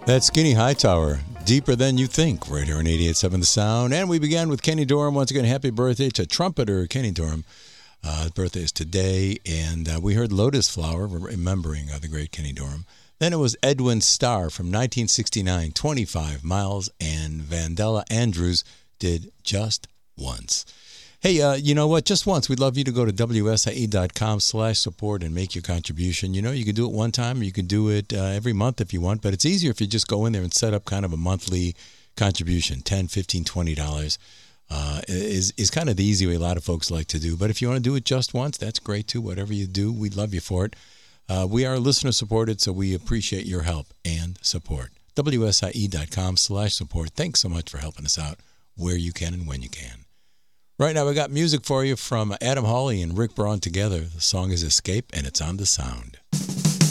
That's Skinny Hightower, Deeper Than You Think, right here on 88.7 The Sound. And we began with Kenny Dorham. Once again, happy birthday to trumpeter Kenny Dorham. His birthday is today, and we heard Lotus Flower, remembering the great Kenny Dorham. Then it was Edwin Starr from 1969, 25 Miles, and Vandella Andrews did Just Once. Hey, you know what? Just once, we'd love you to go to WSIE.com/support and make your contribution. You know, you can do it one time, or you can do it every month if you want, but it's easier if you just go in there and set up kind of a monthly contribution, $10, $15, $20. Is kind of the easy way a lot of folks like to do. But if you want to do it just once, that's great too. Whatever you do, we'd love you for it. We are listener supported, so we appreciate your help and support. WSIE.com/support. Thanks so much for helping us out where you can and when you can. Right now, we got music for you from Adam Hawley and Rick Braun together. The song is Escape, and it's on The Sound.